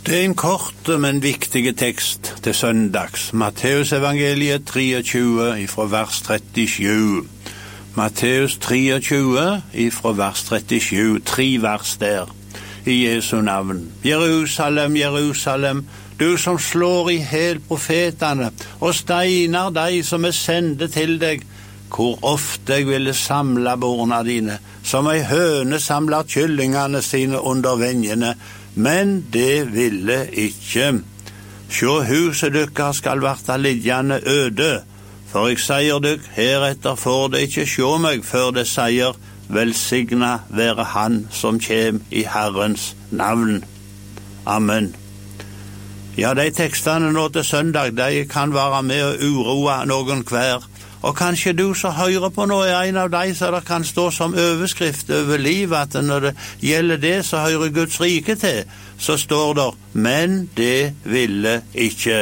Det en kort, men viktig tekst til søndags. Matteus evangeliet 23 ifra vers 37. Matteus 23 ifra vers 37. 3 vers der. I Jesu navn. Jerusalem, Jerusalem, du som slår i hel profetene og steiner de som sendte til deg. Hvor ofte jeg ville samle borna dine, som ei høne samler kyllingene sine under venjene, men det ville ikke. Sjå, huset dykkar skal verta lidjande øde, for jeg sier dykk, heretter får det ikke sjå meg før det sier, velsigna være han som kjem i Herrens navn. Amen. Ja, de tekstene nå til søndag, de kan være med å uroa noen hver. Og kanskje du som hører på nå en av de som det kan stå som overskrift over livet, at når det gjelder det, så hører Guds rike til, så står det, men det ville ikke.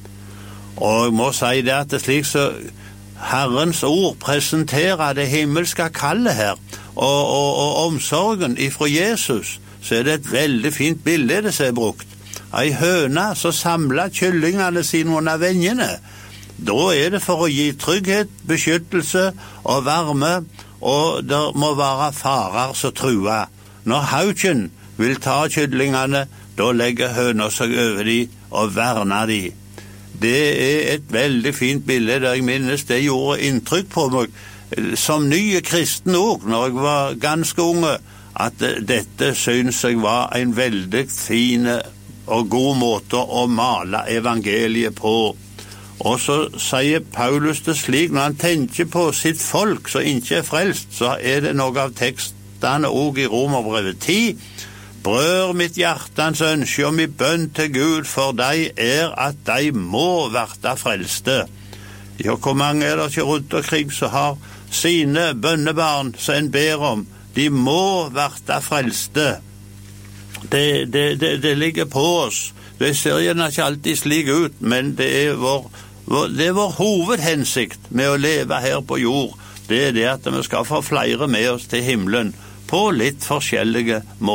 Og jeg må si det at det slik så Herrens ord presenterer det himmelske kallet her, og omsorgen ifra Jesus, så det et veldig fint bilde det som brukt. Ei høne så samler kyllingene sine under venjene. Da det for å gi trygghet, beskyttelse og varme, og det må være farer som truer. Når hauken vil ta kyllingene, da legger høna seg over de og verner de. Det et veldig fint bilde der jeg minnes. Det gjorde inntrykk på meg som nye kristen også, når jeg var ganske unge, at dette synes jeg var en veldig fin og god måte å male evangeliet på. Og så sier Paulus det slik, når han tenker på sitt folk som ikke frelst, så det noe av tekstene også i Romerbrevet 10. Brør mitt hjertens ønske og min bønn til Gud for deg at de må verte frelste. Ja, hvor mange det ikke rundt omkring som har sine bønnebarn som en ber om? De må verte frelste. Det ligger på oss. Det ser gjerne ikke alltid slik ut, men det vår hovedhensikt med å leve her på jord. Det det at vi skal få flere med oss til himmelen på litt forskjellige måter.